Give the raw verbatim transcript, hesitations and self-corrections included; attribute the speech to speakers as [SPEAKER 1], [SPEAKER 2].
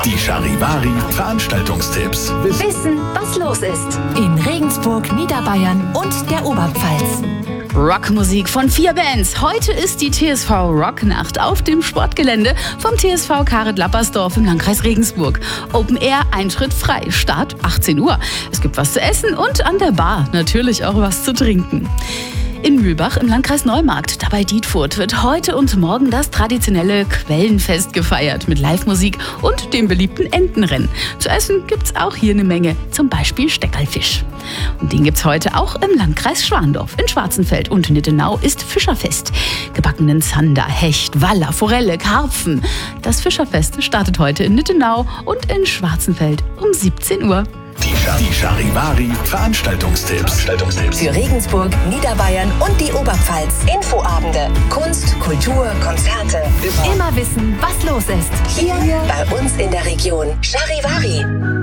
[SPEAKER 1] Die Charivari Veranstaltungstipps.
[SPEAKER 2] Wissen, was los ist. In Regensburg, Niederbayern und der Oberpfalz.
[SPEAKER 3] Rockmusik von vier Bands. Heute ist die T S V Rocknacht auf dem Sportgelände vom T S V Karet-Lappersdorf im Landkreis Regensburg. Open Air, Eintritt frei, Start achtzehn Uhr. Es gibt was zu essen und an der Bar natürlich auch was zu trinken. In Mühlbach im Landkreis Neumarkt, dabei Dietfurt, wird heute und morgen das traditionelle Quellenfest gefeiert mit Live-Musik und dem beliebten Entenrennen. Zu essen gibt's auch hier eine Menge, zum Beispiel Steckerlfisch. Und den gibt's heute auch im Landkreis Schwandorf. In Schwarzenfeld und Nittenau ist Fischerfest. Gebackenen Zander, Hecht, Waller, Forelle, Karpfen. Das Fischerfest startet heute in Nittenau und in Schwarzenfeld um siebzehn Uhr.
[SPEAKER 1] Die Charivari Veranstaltungstipps. Veranstaltungstipps.
[SPEAKER 2] Für Regensburg, Niederbayern und die Oberpfalz. Infoabende, Kunst, Kultur, Konzerte. Immer wissen, was los ist. Hier bei uns in der Region. Charivari.